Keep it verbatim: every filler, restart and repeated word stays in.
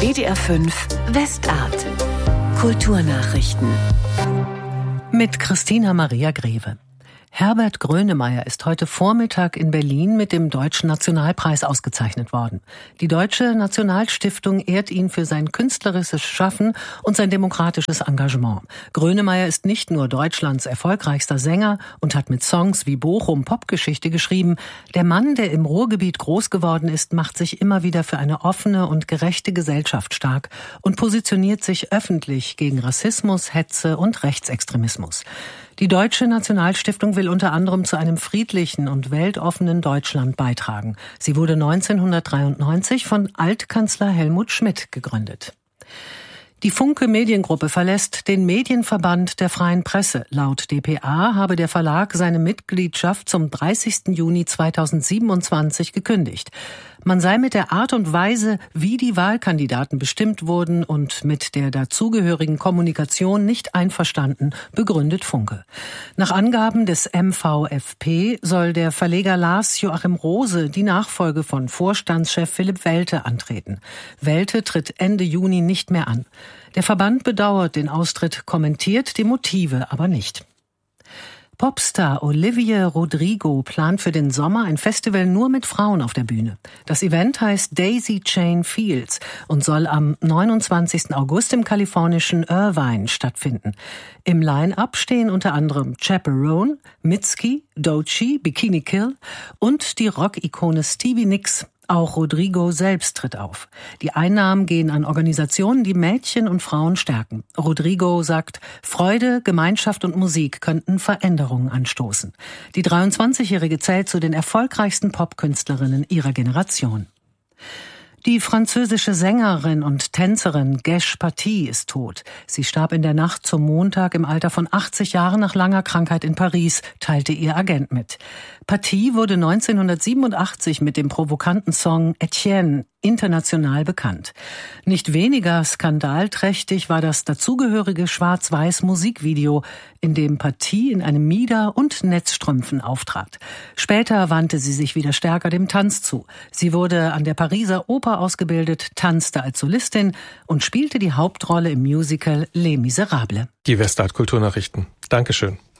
W D R fünf Westart. Kulturnachrichten. Mit Christina Maria Greve. Herbert Grönemeyer ist heute Vormittag in Berlin mit dem Deutschen Nationalpreis ausgezeichnet worden. Die Deutsche Nationalstiftung ehrt ihn für sein künstlerisches Schaffen und sein demokratisches Engagement. Grönemeyer ist nicht nur Deutschlands erfolgreichster Sänger und hat mit Songs wie Bochum Popgeschichte geschrieben. Der Mann, der im Ruhrgebiet groß geworden ist, macht sich immer wieder für eine offene und gerechte Gesellschaft stark und positioniert sich öffentlich gegen Rassismus, Hetze und Rechtsextremismus. Die Deutsche Nationalstiftung will unter anderem zu einem friedlichen und weltoffenen Deutschland beitragen. Sie wurde neunzehnhundertdreiundneunzig von Altkanzler Helmut Schmidt gegründet. Die Funke Mediengruppe verlässt den Medienverband der Freien Presse. Laut D P A habe der Verlag seine Mitgliedschaft zum dreißigsten Juni zweitausendsiebenundzwanzig gekündigt. Man sei mit der Art und Weise, wie die Wahlkandidaten bestimmt wurden und mit der dazugehörigen Kommunikation nicht einverstanden, begründet Funke. Nach Angaben des M V F P soll der Verleger Lars Joachim Rose die Nachfolge von Vorstandschef Philipp Welte antreten. Welte tritt Ende Juni nicht mehr an. Der Verband bedauert den Austritt, kommentiert die Motive aber nicht. Popstar Olivia Rodrigo plant für den Sommer ein Festival nur mit Frauen auf der Bühne. Das Event heißt Daisy Chain Fields und soll am neunundzwanzigsten August im kalifornischen Irvine stattfinden. Im Line-Up stehen unter anderem Chaperone, Mitski, Doechii, Bikini Kill und die Rock-Ikone Stevie Nicks. Auch Rodrigo selbst tritt auf. Die Einnahmen gehen an Organisationen, die Mädchen und Frauen stärken. Rodrigo sagt, Freude, Gemeinschaft und Musik könnten Veränderungen anstoßen. Die dreiundzwanzigjährige zählt zu den erfolgreichsten Popkünstlerinnen ihrer Generation. Die französische Sängerin und Tänzerin Gesh Paty ist tot. Sie starb in der Nacht zum Montag im Alter von achtzig Jahren nach langer Krankheit in Paris, teilte ihr Agent mit. Paty wurde neunzehnhundertsiebenundachtzig mit dem provokanten Song Etienne international bekannt. Nicht weniger skandalträchtig war das dazugehörige schwarz-weiß Musikvideo, in dem Paty in einem Mieder und Netzstrümpfen auftrat. Später wandte sie sich wieder stärker dem Tanz zu. Sie wurde an der Pariser Oper ausgebildet, tanzte als Solistin und spielte die Hauptrolle im Musical Les Miserables. Die Westart Kulturnachrichten. Dankeschön.